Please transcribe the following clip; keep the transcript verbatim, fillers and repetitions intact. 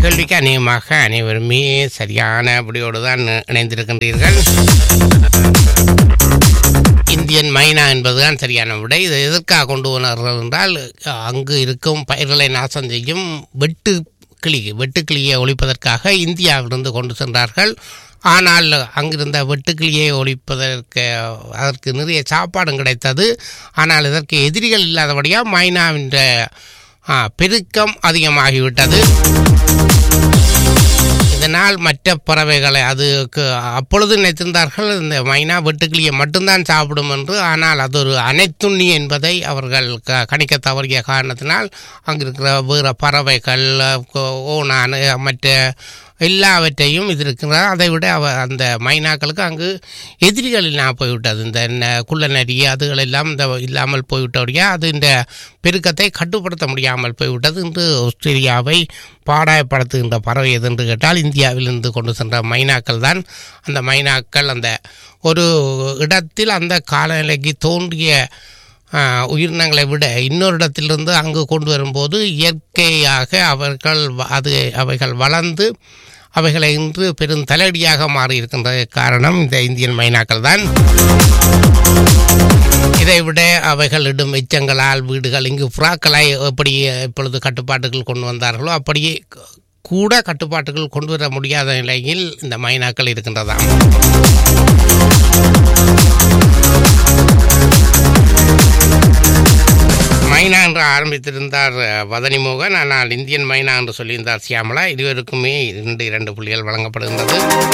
கேள்விக்கு அநேகமாக அனைவருமே சரியான அப்படியோடு தான் இணைந்திருக்கின்றீர்கள். இந்தியன் மைனா என்பதுதான் சரியான விடை. இது எதற்காக கொண்டு வந்தார்கள் என்றால், அங்கு இருக்கும் பயிர்களை நாசம் செய்யும் வெட்டு கிளி வெட்டுக்கிளியை ஒழிப்பதற்காக இந்தியாவிலிருந்து கொண்டு சென்றார்கள். ஆனால் அங்கிருந்த வெட்டுக்கிளியை ஒழிப்பதற்கு அதற்கு நிறைய சாப்பாடும் கிடைத்தது. ஆனால் இதற்கு எதிரிகள் இல்லாதபடியாக மைனாவின் பெருக்கம் அதிகமாகிவிட்டது. இதனால் மற்ற பறவைகளை அதுக்கு அப்பொழுது நினைத்திருந்தார்கள் இந்த மைனா வெட்டுக்கிளியை மட்டும்தான் சாப்பிடும் என்று. ஆனால் அது ஒரு அனைத்துண்ணி என்பதை அவர்கள் க கணிக்க தவறிய காரணத்தினால் அங்கிருக்கிற வேறு பறவைகள் ஓனான் மற்ற எல்லாவற்றையும் இது இருக்கிறார். அதை விட அவ அந்த மைனாக்களுக்கு அங்கு எதிரிகள் இல்லாமல் போய்விட்டது. இந்த குள்ள நரி அதுகள் எல்லாம் இந்த இல்லாமல் போய்விட்டபடியா அது இந்த பெருக்கத்தை கட்டுப்படுத்த முடியாமல் போய்விட்டது. இன்று ஆஸ்திரேலியாவை பாடாயப்படுத்துகின்ற பறவை எது என்று கேட்டால் இந்தியாவிலிருந்து கொண்டு சென்ற மைனாக்கள் தான். அந்த மைனாக்கள் அந்த ஒரு இடத்தில் அந்த காலநிலைக்கு தோன்றிய உயிரினங்களை விட இன்னொரு இடத்திலிருந்து அங்கு கொண்டு வரும்போது இயற்கையாக அவர்கள் அது அவைகள் வளர்ந்து அவைகளை இன்று பெரும் தலையடியாக மாறி இருக்கின்ற காரணம் இந்த இந்தியன் மைனாக்கள் தான். இதைவிட அவைகள் இடும் எச்சங்களால் வீடுகள் இங்கு புறாக்களை எப்படி இப்பொழுது கட்டுப்பாட்டுகள் கொண்டு வந்தார்களோ அப்படியே கூட கட்டுப்பாட்டுகள் கொண்டு வர முடியாத நிலையில் இந்த மைனாக்கள் இருக்கின்றதாம். மைனா என்று ஆரம்பித்திருந்தார் வதனி மோகன். ஆனால் இந்தியன் மைனா என்று சொல்லியிருந்தார் சியாமலா. இருவருக்குமே இரண்டு இரண்டு புள்ளிகள் வழங்கப்படுகின்றது.